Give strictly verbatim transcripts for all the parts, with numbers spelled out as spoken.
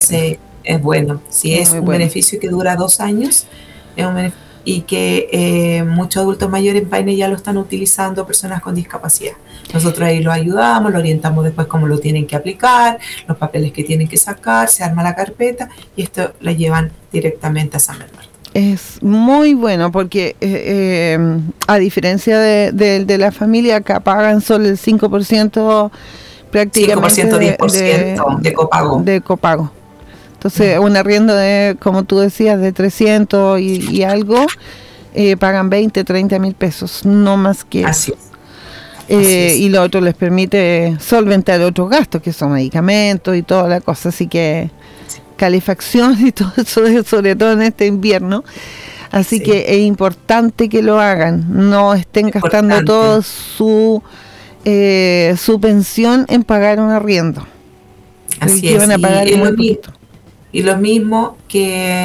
Entonces, es bueno. Si es, es un bueno. beneficio que dura dos años, es un beneficio, y que eh, muchos adultos mayores en Paine ya lo están utilizando, personas con discapacidad. Nosotros ahí los ayudamos, lo orientamos después cómo lo tienen que aplicar, los papeles que tienen que sacar, se arma la carpeta y esto lo llevan directamente a San Bernardo. Es muy bueno porque eh, eh, a diferencia de, de, de la familia, acá pagan solo el cinco por ciento prácticamente cinco por ciento, diez por ciento de, de copago. De copago. Entonces, un arriendo de, como tú decías, de trescientos y, y algo, eh, pagan veinte, treinta mil pesos, no más que Así eso. Es. Así eh, es. Y lo otro les permite solventar otros gastos, que son medicamentos y toda la cosa, así que sí. calefacción y todo eso, sobre todo en este invierno. Así sí. que es importante que lo hagan, no estén importante. gastando todo su, eh, su pensión en pagar un arriendo. Así que es. Van a pagar y muy poquito. Y lo mismo que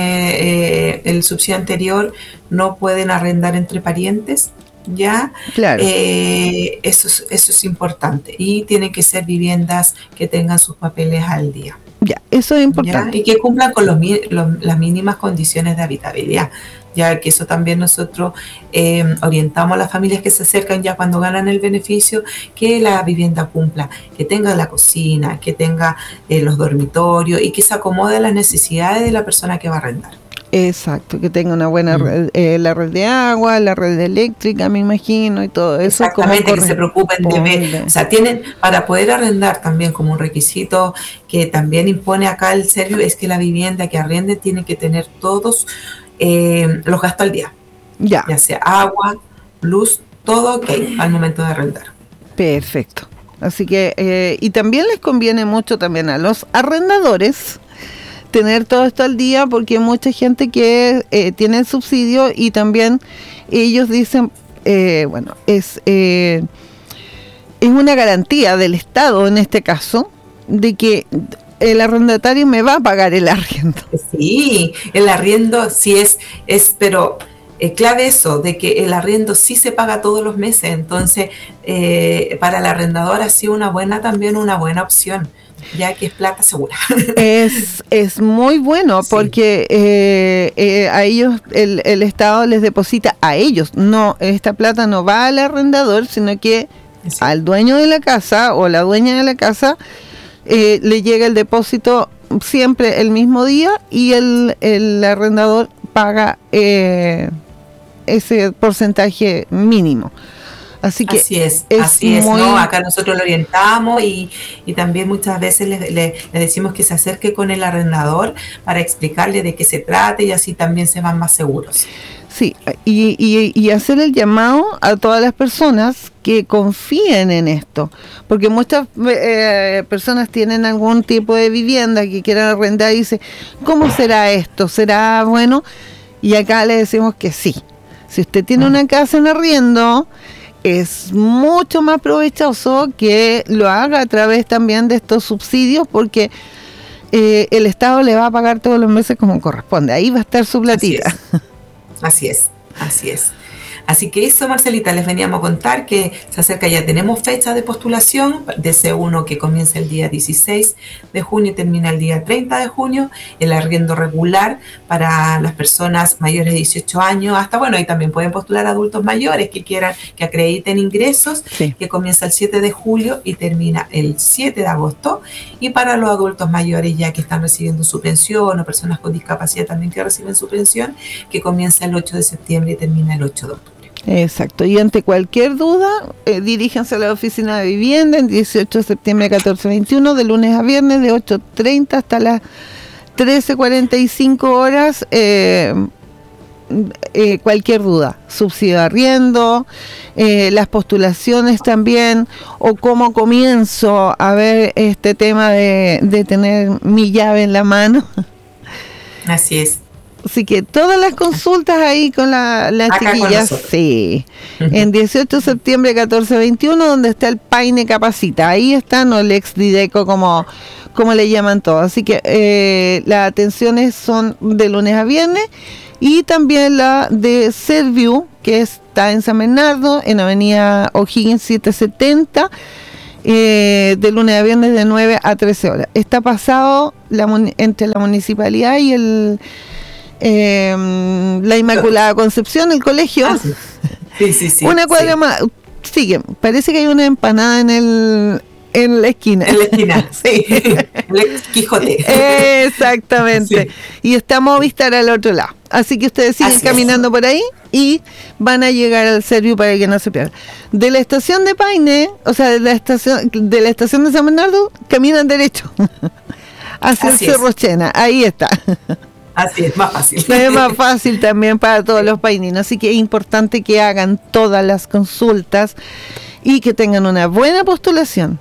eh, el subsidio anterior, no pueden arrendar entre parientes, ¿ya? Claro. Eh, eso, es, eso es importante. Y tienen que ser viviendas que tengan sus papeles al día. Ya, eso es importante. ¿Ya? Y que cumplan con los, los, las mínimas condiciones de habitabilidad. Ya que eso también nosotros eh, orientamos a las familias que se acercan ya cuando ganan el beneficio, que la vivienda cumpla, que tenga la cocina, que tenga eh, los dormitorios y que se acomode a las necesidades de la persona que va a arrendar. Exacto, que tenga una buena mm. red, eh, la red de agua, la red eléctrica, me imagino, y todo eso. Exactamente, que se preocupen de ver, o sea, tienen, para poder arrendar también como un requisito que también impone acá el Serviu, es que la vivienda que arrende tiene que tener todos Eh, los gastos al día, ya. ya sea agua, luz, todo ok al momento de arrendar. Perfecto. Así que, eh, y también les conviene mucho también a los arrendadores tener todo esto al día, porque hay mucha gente que eh, tiene el subsidio y también ellos dicen, eh, bueno, es, eh, es una garantía del Estado en este caso, de que el arrendatario me va a pagar el arriendo. Sí, el arriendo sí es, es pero es clave eso, de que el arriendo sí se paga todos los meses, entonces eh, para el arrendador ha sido una buena, también una buena opción, ya que es plata segura. Es, es muy bueno porque sí. eh, eh, a ellos, el, el Estado les deposita a ellos, no, esta plata no va al arrendador, sino que sí. al dueño de la casa o la dueña de la casa, Eh, le llega el depósito siempre el mismo día y el, el arrendador paga eh, ese porcentaje mínimo. Así que así es, es así es, ¿no? Acá nosotros lo orientamos y, y también muchas veces le, le, le decimos que se acerque con el arrendador para explicarle de qué se trata y así también se van más seguros. Sí, y, y, y hacer el llamado a todas las personas que confíen en esto, porque muchas eh, personas tienen algún tipo de vivienda que quieran arrendar y dicen, ¿cómo será esto? ¿Será bueno? Y acá le decimos que sí. Si usted tiene una casa en arriendo, es mucho más provechoso que lo haga a través también de estos subsidios, porque eh, el Estado le va a pagar todos los meses como corresponde. Ahí va a estar su platita. Así es. Así es, así es. Así que eso, Marcelita, les veníamos a contar que se acerca, ya tenemos fecha de postulación de C uno que comienza el día dieciséis de junio y termina el día treinta de junio, el arriendo regular para las personas mayores de dieciocho años, hasta bueno, y también pueden postular adultos mayores que quieran, que acrediten ingresos, sí. que comienza el siete de julio y termina el siete de agosto, y para los adultos mayores ya que están recibiendo su pensión, o personas con discapacidad también que reciben su pensión, que comienza el ocho de septiembre y termina el ocho de octubre. Exacto, y ante cualquier duda, eh, diríjanse a la oficina de vivienda en dieciocho de septiembre catorce veintiuno, de lunes a viernes, de ocho treinta hasta las trece cuarenta y cinco horas, eh, eh, cualquier duda, subsidio de arriendo, eh, las postulaciones también, o cómo comienzo a ver este tema de, de tener mi llave en la mano. Así es. Así que todas las consultas ahí con la, las chiquillas, sí, en dieciocho de septiembre catorce veintiuno, donde está el Paine Capacita, ahí están, o el ex Dideco, como, como le llaman todos. Así que eh, las atenciones son de lunes a viernes, y también la de Serviu, que está en San Bernardo, en avenida O'Higgins setecientos setenta, eh, de lunes a viernes de nueve a trece horas. Está pasado la, entre la municipalidad y el eh, la Inmaculada Concepción, el colegio. Ah, sí. Sí, sí, sí, una cuadra sí. más. Sigue, parece que hay una empanada en el en la esquina. En la esquina, sí. El Quijote. Exactamente. Sí. Y está Movistar al otro lado. Así que ustedes siguen Así caminando es. por ahí y van a llegar al Serviu para que no se pierdan. De la estación de Paine, o sea, de la estación de la estación de San Bernardo, caminan derecho hacia Así el Cerro es. Chena. Ahí está. Así es, más fácil. Es más fácil también para todos los paininos. Así que es importante que hagan todas las consultas y que tengan una buena postulación.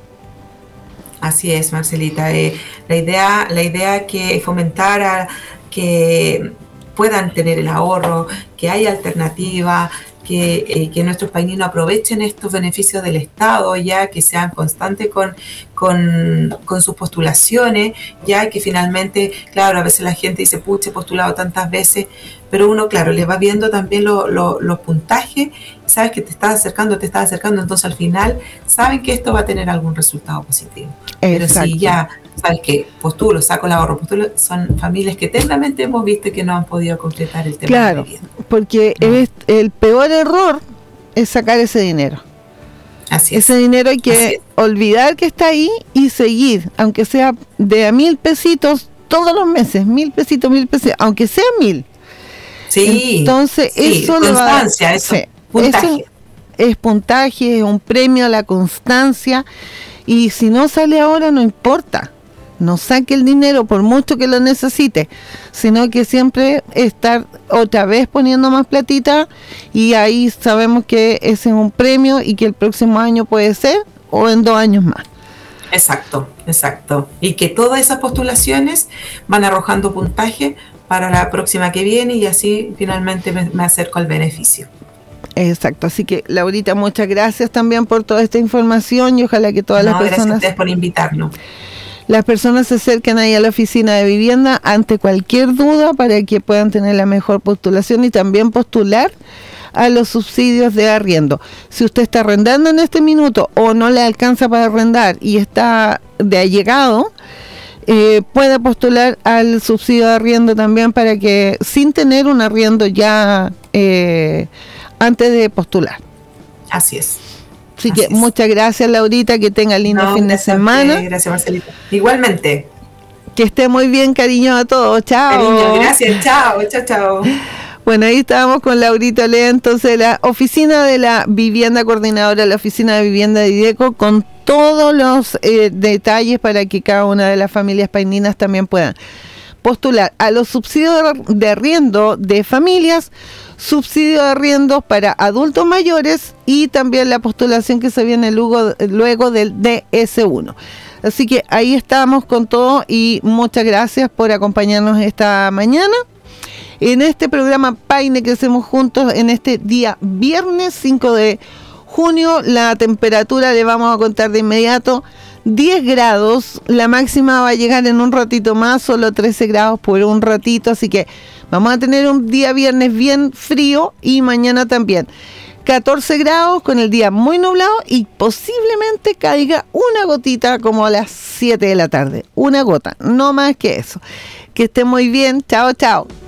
Así es, Marcelita. Eh, la idea, la idea que fomentar a que puedan tener el ahorro, que haya alternativa, que, eh, que nuestros paininos aprovechen estos beneficios del Estado, ya que sean constantes con, con, con sus postulaciones, ya que finalmente, claro, a veces la gente dice, pucha, he postulado tantas veces, pero uno, claro, le va viendo también lo, lo, los puntajes, sabes que te estás acercando, te estás acercando, entonces al final saben que esto va a tener algún resultado positivo. Exacto. Pero si ya sabes que postulo, saco el ahorro, postulo, son familias que eternamente hemos visto que no han podido concretar el tema. Claro, de la vivienda. Porque no. es, el peor error es sacar ese dinero. Así es. Ese dinero hay que olvidar que está ahí y seguir, aunque sea de a mil pesitos todos los meses, mil pesitos, mil pesitos, aunque sea mil. Sí. Entonces sí, eso le va a dar, eso, sí, puntaje. Eso es puntaje, es un premio a la constancia y si no sale ahora no importa. No saque el dinero por mucho que lo necesite, sino que siempre estar otra vez poniendo más platita y ahí sabemos que ese es un premio y que el próximo año puede ser o en dos años más. Exacto, exacto. Y que todas esas postulaciones van arrojando puntaje para la próxima que viene y así finalmente me, me acerco al beneficio. Exacto, así que Laurita, muchas gracias también por toda esta información y ojalá que todas no, las personas... Gracias a ustedes por invitarnos. Las personas se acerquen ahí a la oficina de vivienda ante cualquier duda para que puedan tener la mejor postulación y también postular a los subsidios de arriendo. Si usted está arrendando en este minuto o no le alcanza para arrendar y está de allegado, eh, puede postular al subsidio de arriendo también para que sin tener un arriendo ya eh, antes de postular. Así es. Así, Así que es. Muchas gracias, Laurita, que tenga lindo no, fin de semana. Gracias, Marcelita. Igualmente. Que esté muy bien, cariño a todos. Chao. Cariño, gracias. Chao, chao, chao. Bueno, ahí estábamos con Laurita Olea, entonces la oficina de la vivienda coordinadora, la oficina de vivienda de IDECO, con todos los eh, detalles para que cada una de las familias paininas también puedan postular a los subsidios de arriendo de familias, subsidio de arriendos para adultos mayores y también la postulación que se viene luego, luego del D S uno. Así que ahí estamos con todo y muchas gracias por acompañarnos esta mañana en este programa Paine Crecemos Juntos en este día viernes cinco de junio. La temperatura le vamos a contar de inmediato. diez grados, la máxima va a llegar en un ratito más, solo trece grados por un ratito, así que vamos a tener un día viernes bien frío y mañana también. catorce grados con el día muy nublado y posiblemente caiga una gotita como a las siete de la tarde, una gota, no más que eso. Que esté muy bien, chao, chao.